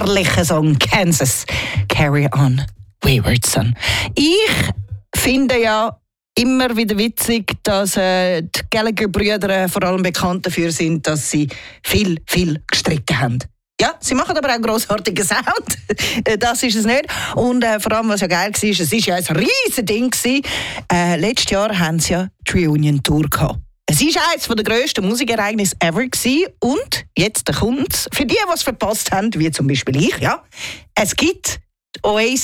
herrlichen Song Kansas. Carry on, Wayward Son. Ich finde ja immer wieder witzig, dass die Gallagher-Brüder vor allem bekannt dafür sind, dass sie viel gestritten haben. Ja, sie machen aber auch einen grossartigen Sound. Das ist es nicht. Und vor allem, was ja geil war, es war ja ein riesen Ding. Letztes Jahr haben sie ja die Reunion-Tour gehabt. Es war eines der grössten Musikereignisse ever gewesen. Und jetzt kommt es für die, die es verpasst haben, wie zum Beispiel ich, ja, es gibt Oasis